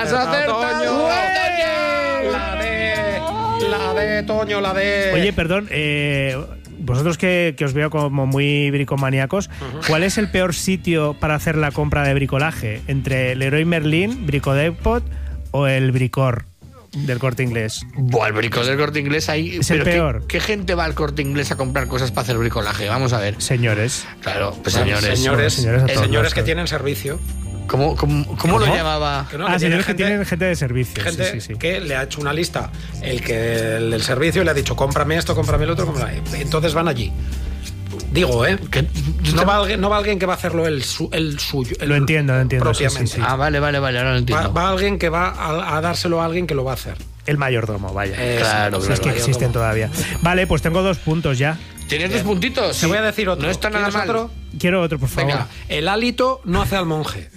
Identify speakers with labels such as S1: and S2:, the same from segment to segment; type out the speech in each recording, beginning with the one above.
S1: ¡Has acertado!
S2: La D, Toño, la D.
S3: Oye, perdón, vosotros que os veo como muy bricomaníacos, ¿cuál es el peor sitio para hacer la compra de bricolaje? ¿Entre Leroy Merlin, Bricodepot o el Bricor del Corte Inglés?
S1: Buah, el Bricor del Corte Inglés ahí.
S3: Es el peor.
S1: ¿Qué gente va al Corte Inglés a comprar cosas para hacer bricolaje? Vamos a ver.
S3: Señores.
S1: Claro, pues
S2: Señores
S3: a todos
S2: que
S3: los-
S2: tienen servicio.
S1: ¿Cómo lo llamaba?
S2: Que no,
S3: Ah,
S2: que
S3: señores que
S2: tienen
S3: tienen gente de servicio.
S2: gente
S3: Sí.
S2: que le ha hecho una lista el del servicio y le ha dicho cómprame esto, cómprame el otro, cómprame. Entonces van allí. Digo,
S1: Que-
S2: no va alguien que va a hacerlo el suyo.
S3: Lo entiendo.
S2: Propiamente.
S3: Sí.
S1: Ah, vale, ahora lo entiendo.
S2: Va alguien que va a dárselo a alguien que lo va a hacer.
S3: El mayordomo, vaya.
S1: Claro,
S3: Si es que
S2: claro.
S3: existen todavía. Vale, pues tengo 2 puntos ya.
S1: ¿Tienes 2 puntitos?
S2: Te voy a decir otro.
S1: No está nada
S2: ¿Quieres
S1: mal.
S2: otro?
S3: Quiero otro, por favor.
S2: Venga, el hálito no hace al monje.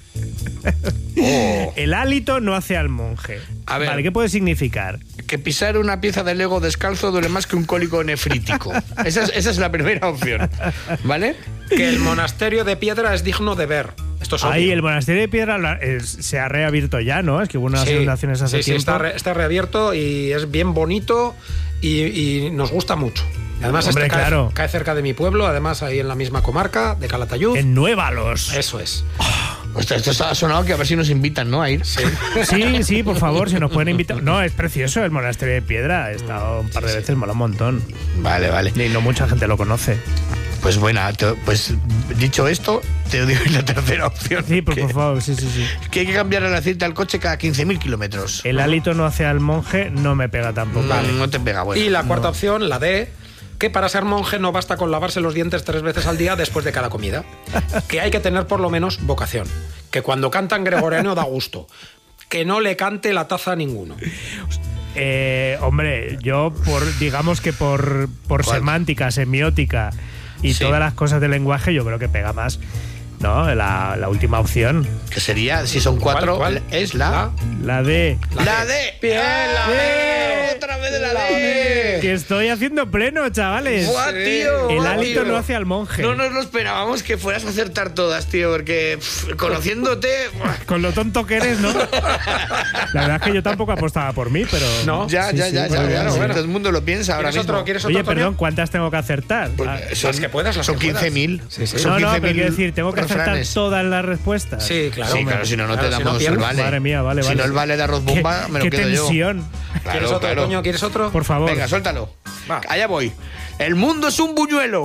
S3: El hálito no hace al monje.
S1: A ver.
S3: Vale, ¿qué puede significar?
S1: Que pisar una pieza de Lego descalzo duele más que un cólico nefrítico. Esa es la primera opción. ¿Vale?
S2: Que el monasterio de piedra es digno de ver. Esto es
S3: Ahí
S2: obvio.
S3: el monasterio de Piedra se ha reabierto ya, ¿no? Es que hubo unas inundaciones hace
S2: sí,
S3: tiempo.
S2: está reabierto y es bien bonito y nos gusta mucho. Y además
S3: Hombre, claro.
S2: cae cerca de mi pueblo, además ahí en la misma comarca de Calatayud.
S3: En Nuévalos.
S2: Eso es.
S1: Ostras, esto está sonado que a ver si nos invitan, ¿no? A ir.
S3: Sí, por favor, si nos pueden invitar. No, es precioso el monasterio de Piedra. He estado un par de veces, mola un montón.
S1: Vale.
S3: Y no mucha gente lo conoce.
S1: Pues bueno, pues dicho esto, te digo la tercera opción.
S3: Sí, por favor, sí.
S1: Que hay que cambiar el aceite al coche cada 15.000 kilómetros.
S3: El hálito no hace al monje, no me pega tampoco.
S1: No te pega, bueno.
S2: Y la cuarta opción, la D, que para ser monje no basta con lavarse los dientes 3 veces al día después de cada comida. Que hay que tener por lo menos vocación. Que cuando cantan gregoriano da gusto. Que no le cante la taza a ninguno.
S3: Hombre, yo digamos que por semántica, semiótica y
S1: Sí.
S3: todas las cosas del lenguaje, yo creo que pega más, ¿no? La última opción.
S1: Que sería, si son 4,
S2: ¿Cuál?
S1: es la
S3: D.
S1: La D.
S2: Bien,
S1: la D. Otra vez de la D.
S3: Que estoy haciendo pleno, chavales.
S1: Buah, tío.
S3: El
S1: buah,
S3: hálito
S1: tío.
S3: no hace al monje.
S1: No nos lo esperábamos que fueras a acertar todas, tío, porque conociéndote. buah.
S3: Con lo tonto que eres, ¿no? La verdad es que yo tampoco apostaba por mí, pero...
S2: No.
S1: Ya,
S2: bueno.
S1: todo el mundo lo piensa ahora
S2: ¿Quieres
S1: mismo.
S2: otro? ¿Quieres otro,
S3: Oye,
S2: Toño?
S3: perdón, ¿cuántas tengo que acertar?
S1: Porque
S2: Las que puedas, las
S1: son
S2: que puedas.
S1: 15.000.
S2: Sí.
S1: Son
S3: No, pero
S1: 15.000
S3: quiero decir, tengo que acertar
S1: refranes.
S3: todas las respuestas.
S2: Sí, claro.
S1: Sí, claro, si no, no te
S2: Claro, si no
S1: damos el
S2: pierdes.
S1: vale.
S3: Madre mía, vale.
S1: Si no el vale de arroz bomba, me lo
S3: qué
S1: quedo yo.
S3: tensión.
S2: ¿Quieres otro, Toño? ¿Quieres otro?
S3: Por favor.
S1: Venga, suéltalo.
S2: Va.
S1: Allá voy. El mundo es un buñuelo.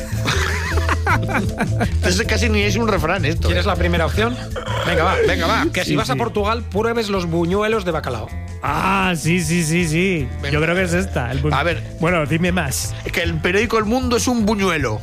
S1: Entonces casi ni es un refrán esto.
S2: ¿Quieres la primera opción? Venga, va. Que si
S3: Sí,
S2: vas a
S3: sí.
S2: Portugal, pruebes los buñuelos de bacalao.
S3: Ah, sí.
S1: Venga.
S3: Yo creo que es esta.
S1: A ver.
S3: Bueno, dime más.
S1: Que el periódico El Mundo es un buñuelo.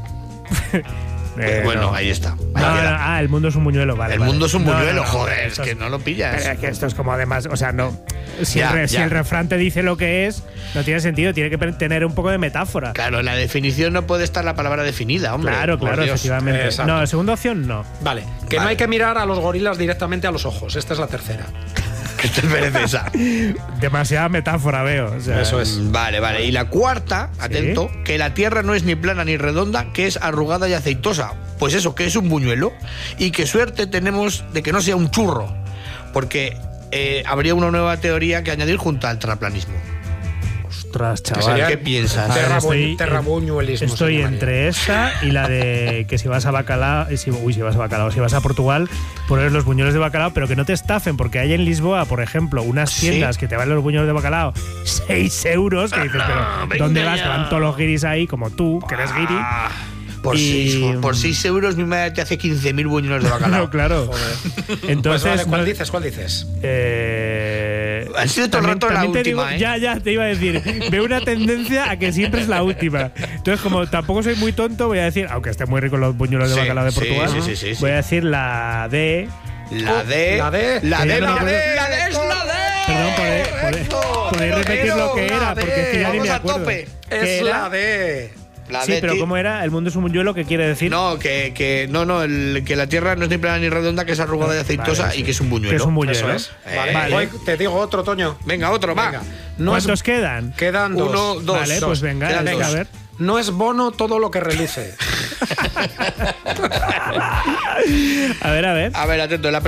S1: Bueno,
S3: no.
S1: ahí está. Ahí
S3: No,
S1: queda.
S3: el mundo es un buñuelo, vale.
S1: El
S3: vale.
S1: mundo es un
S3: No,
S1: buñuelo,
S3: no,
S1: joder, es
S3: esto
S1: que no lo pillas.
S3: Es que esto es como además, o sea, no. Si,
S1: Ya,
S3: si
S1: ya.
S3: el refrán te dice lo que es, no tiene sentido, tiene que tener un poco de metáfora.
S1: Claro, en la definición no puede estar la palabra definida, hombre.
S3: Claro,
S1: por Dios.
S3: efectivamente.
S2: Exacto.
S3: No, segunda opción no.
S2: Vale. Que no hay que mirar a los gorilas directamente a los ojos. Esta es la tercera.
S1: ¿Qué te merece esa?
S3: Demasiada metáfora veo. O sea,
S2: Eso es.
S1: Vale. Y la cuarta, atento, que la tierra no es ni plana ni redonda, que es arrugada y aceitosa. Pues eso, que es un buñuelo. Y qué suerte tenemos de que no sea un churro. Porque habría una nueva teoría que añadir junto al terraplanismo.
S3: Ostras,
S2: Que
S3: chaval.
S2: sería
S1: ¿Qué piensas?
S3: A ver, estoy-
S2: Terrabuñuelismo. se
S3: Estoy
S2: llamaría.
S3: entre esta y la de que si vas a bacalao, si vas a Portugal, poner los buñuelos de bacalao, pero que no te estafen, porque hay en Lisboa, por ejemplo, unas
S1: ¿Sí?
S3: tiendas que te valen los buñuelos de bacalao 6 euros, que dices, pero
S1: venga
S3: ¿dónde vas?
S1: ya.
S3: Que van todos los guiris ahí, como tú, que eres guiri.
S1: Por
S3: Y-
S1: 6 euros mi madre te hace 15.000 buñuelos de bacalao.
S3: No, claro.
S2: Pues
S3: Entonces,
S2: vale, ¿cuál
S3: no-
S2: dices? ¿Cuál dices?
S1: Ha sido todo el rato la
S3: también te
S1: última,
S3: digo,
S1: ¿eh?
S3: Ya, te iba a decir. Veo una tendencia a que siempre es la última. Entonces, como tampoco soy muy tonto, voy a decir, aunque estén muy ricos los buñuelos de
S1: Sí,
S3: bacalao de
S1: sí,
S3: Portugal,
S1: sí.
S3: voy a decir la D.
S1: La D.
S2: La D.
S1: La
S3: Que
S1: D.
S3: ya no
S1: La
S3: me
S1: D.
S3: acuerdo.
S1: La D es la D.
S3: Perdón, podéis repetir lo que era, porque es que ya ni
S1: Vamos
S3: me
S1: a
S3: acuerdo.
S1: tope.
S3: ¿Qué
S2: Es
S3: era?
S2: la D.
S1: La
S3: Sí,
S1: D,
S3: pero
S1: tío.
S3: ¿cómo era? ¿El mundo es un buñuelo? ¿Qué quiere decir?
S1: No, que la tierra no es ni plana ni redonda, que es arrugada y aceitosa
S3: Vale, sí.
S1: y que es un buñuelo.
S3: Que es un buñuelo.
S2: Eso es. Vale.
S3: Vale.
S2: Voy, te digo otro, Toño.
S1: Venga, otro, va.
S2: Venga. No es-
S3: ¿Cuántos quedan?
S2: Quedan dos.
S1: 1, 2.
S3: Vale, pues venga,
S1: Quedan
S3: venga,
S1: dos.
S3: a ver.
S2: No es bono todo lo que reluce.
S3: A ver.
S1: A ver, atento. La